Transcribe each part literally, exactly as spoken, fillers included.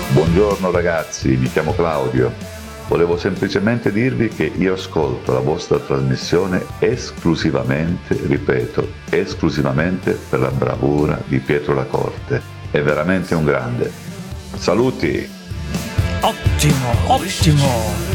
Buongiorno ragazzi, mi chiamo Claudio. Volevo semplicemente dirvi che io ascolto la vostra trasmissione esclusivamente, ripeto, esclusivamente per la bravura di Pietro Lacorte. È veramente un grande. Saluti! Ottimo, ottimo!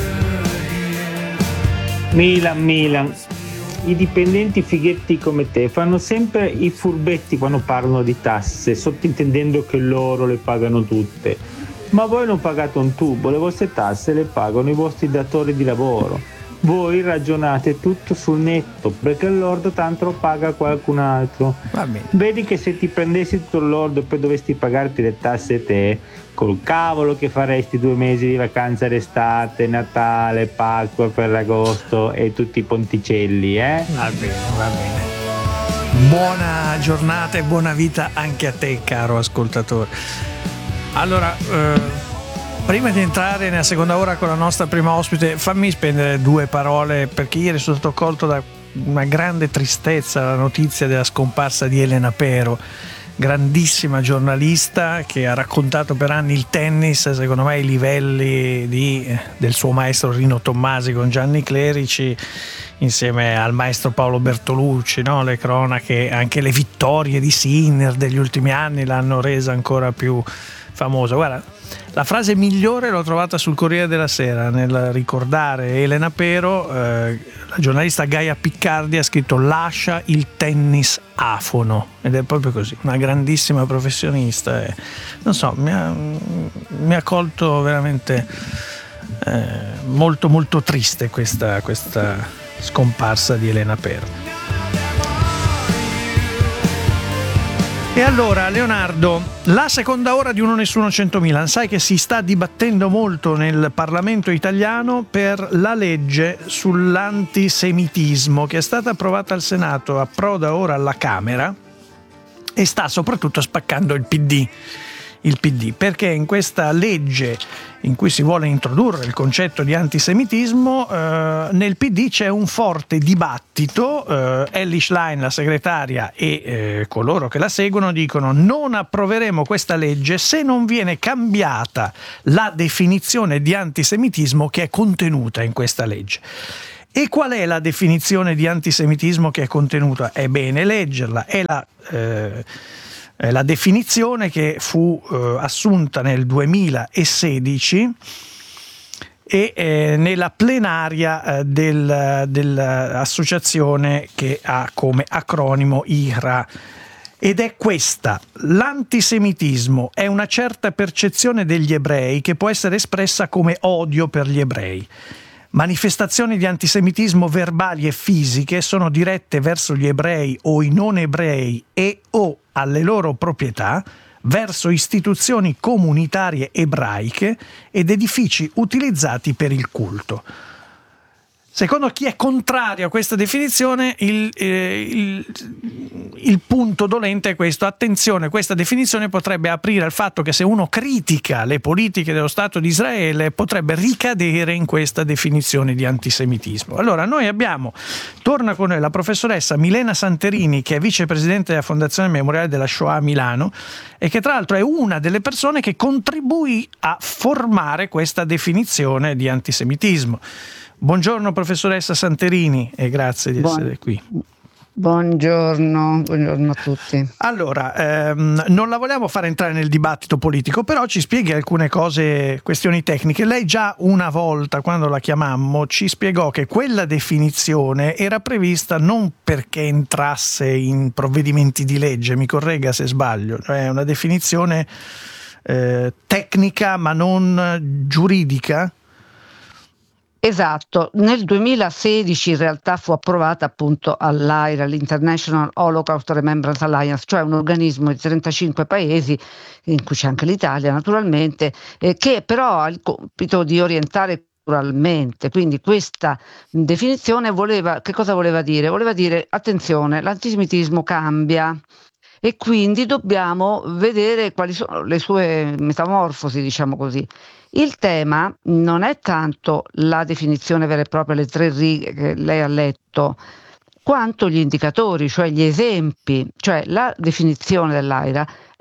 Milan, Milan. I dipendenti fighetti come te fanno sempre i furbetti quando parlano di tasse, sottintendendo che loro le pagano tutte. Ma voi non pagate un tubo, le vostre tasse le pagano i vostri datori di lavoro. Voi ragionate tutto sul netto, perché il lordo tanto lo paga qualcun altro. Va bene. Vedi che se ti prendessi tutto il lordo e poi dovessi pagarti le tasse te, col cavolo che faresti due mesi di vacanza d'estate, Natale, Pasqua, Ferragosto e tutti i ponticelli, eh? Va bene, va bene. Buona giornata e buona vita anche a te, caro ascoltatore. Allora, eh, prima di entrare nella seconda ora con la nostra prima ospite, fammi spendere due parole, perché ieri sono stato colto da una grande tristezza la notizia della scomparsa di Elena Pero, grandissima giornalista che ha raccontato per anni il tennis, secondo me ai livelli di, del suo maestro Rino Tommasi con Gianni Clerici, insieme al maestro Paolo Bertolucci, no? Le cronache, anche le vittorie di Sinner degli ultimi anni l'hanno resa ancora più famosa. Guarda, la frase migliore l'ho trovata sul Corriere della Sera nel ricordare Elena Pero. Eh, la giornalista Gaia Piccardi ha scritto: lascia il tennis afono, ed è proprio così, una grandissima professionista e, non so, mi ha, mi ha colto veramente eh, molto molto triste questa, questa scomparsa di Elena Pero. E allora, Leonardo, la seconda ora di Uno Nessuno centomila, sai che si sta dibattendo molto nel Parlamento italiano per la legge sull'antisemitismo che è stata approvata al Senato, approda ora alla Camera e sta soprattutto spaccando il P D. Il P D, perché in questa legge in cui si vuole introdurre il concetto di antisemitismo, eh, nel P D c'è un forte dibattito. eh, Elly Schlein, la segretaria, e eh, coloro che la seguono dicono: non approveremo questa legge se non viene cambiata la definizione di antisemitismo che è contenuta in questa legge. E qual è la definizione di antisemitismo che è contenuta? È bene leggerla, è la... Eh, la definizione che fu eh, assunta nel duemilasedici e eh, nella plenaria eh, del, dell'associazione che ha come acronimo I R A. Ed è questa: l'antisemitismo è una certa percezione degli ebrei che può essere espressa come odio per gli ebrei. Manifestazioni di antisemitismo verbali e fisiche sono dirette verso gli ebrei o i non ebrei e o alle loro proprietà, verso istituzioni comunitarie ebraiche ed edifici utilizzati per il culto. Secondo chi è contrario a questa definizione, il, eh, il, il punto dolente è questo: attenzione, questa definizione potrebbe aprire al fatto che se uno critica le politiche dello Stato di Israele potrebbe ricadere in questa definizione di antisemitismo. Allora noi abbiamo, torna con noi la professoressa Milena Santerini, che è vicepresidente della Fondazione Memoriale della Shoah a Milano e che tra l'altro è una delle persone che contribuì a formare questa definizione di antisemitismo. Buongiorno professoressa Santerini e grazie di Buon, essere qui. Buongiorno, buongiorno a tutti. Allora, ehm, non la vogliamo fare entrare nel dibattito politico, però ci spieghi alcune cose, questioni tecniche. Lei già una volta, quando la chiamammo, ci spiegò che quella definizione era prevista non perché entrasse in provvedimenti di legge, mi corregga se sbaglio, cioè è una definizione eh, tecnica ma non giuridica. Esatto, nel duemilasedici in realtà fu approvata appunto all'A I R A, l'International Holocaust Remembrance Alliance, cioè un organismo di trentacinque paesi, in cui c'è anche l'Italia naturalmente, eh, che però ha il compito di orientare culturalmente. Quindi questa definizione voleva, che cosa voleva dire? Voleva dire: attenzione, l'antisemitismo cambia e quindi dobbiamo vedere quali sono le sue metamorfosi, diciamo così. Il tema non è tanto la definizione vera e propria, le tre righe che lei ha letto, quanto gli indicatori, cioè gli esempi. Cioè la definizione dell'A I R A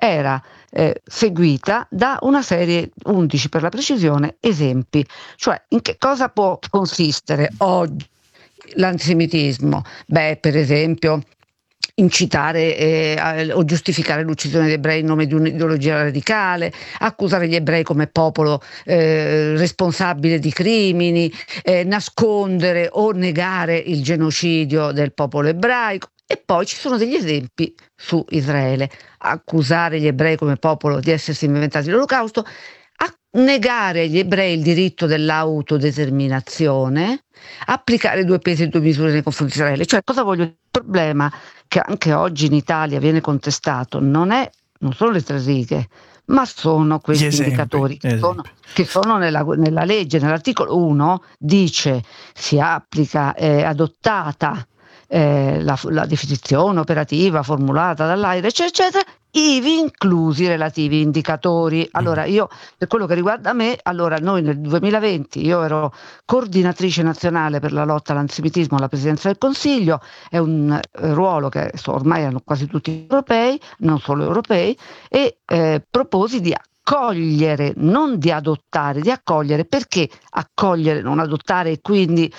era eh, seguita da una serie, undici per la precisione, esempi. Cioè, in che cosa può consistere oggi l'antisemitismo? Beh, per esempio, incitare eh, o giustificare l'uccisione di ebrei in nome di un'ideologia radicale, accusare gli ebrei come popolo eh, responsabile di crimini, eh, nascondere o negare il genocidio del popolo ebraico. E poi ci sono degli esempi su Israele: accusare gli ebrei come popolo di essersi inventati l'olocausto, a negare agli ebrei il diritto dell'autodeterminazione, applicare due pesi e due misure nei confronti di Israele. Cioè, cosa voglio? Il problema che anche oggi in Italia viene contestato non è, non sono le tre righe, ma sono questi esempi, indicatori che esempi. sono, che sono nella, nella legge. Nell'articolo uno dice: si applica, è adottata eh, la, la definizione operativa formulata dall'AIRE, eccetera, eccetera, ivi inclusi i relativi indicatori. Allora, io, per quello che riguarda me, allora noi nel duemilaventi, io ero coordinatrice nazionale per la lotta all'antisemitismo alla Presidenza del Consiglio, è un eh, ruolo che so, ormai hanno quasi tutti europei, non solo europei, e eh, proposi di accogliere, non di adottare, di accogliere. Perché accogliere, non adottare? E quindi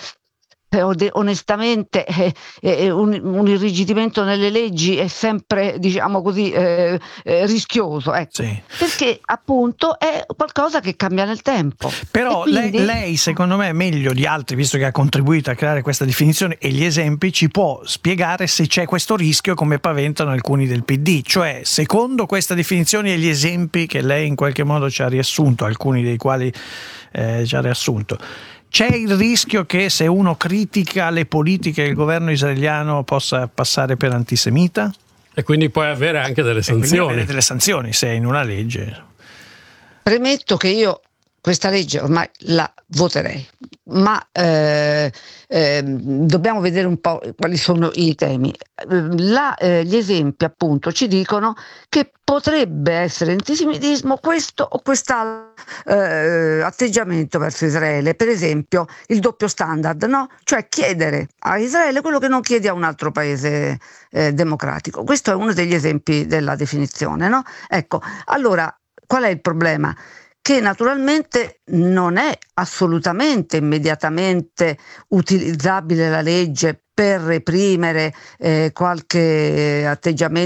onestamente eh, eh, un, un irrigidimento nelle leggi è sempre, diciamo così, eh, eh, rischioso, ecco. Sì. Perché appunto è qualcosa che cambia nel tempo. Però quindi... lei, lei secondo me meglio di altri, visto che ha contribuito a creare questa definizione e gli esempi, ci può spiegare se c'è questo rischio come paventano alcuni del P D, cioè secondo questa definizione e gli esempi che lei in qualche modo ci ha riassunto, alcuni dei quali eh, ci ha riassunto, c'è il rischio che se uno critica le politiche del governo israeliano possa passare per antisemita? E quindi puoi avere anche delle sanzioni. Avere delle sanzioni se è in una legge. Premetto che io questa legge ormai la voterei, ma eh, eh, dobbiamo vedere un po' quali sono i temi. La, eh, gli esempi appunto ci dicono che potrebbe essere antisemitismo questo o quest'altro eh, atteggiamento verso Israele, per esempio il doppio standard, no? Cioè chiedere a Israele quello che non chiedi a un altro paese eh, democratico. Questo è uno degli esempi della definizione, no? Ecco, allora qual è il problema? Che naturalmente non è assolutamente immediatamente utilizzabile la legge per reprimere eh, qualche atteggiamento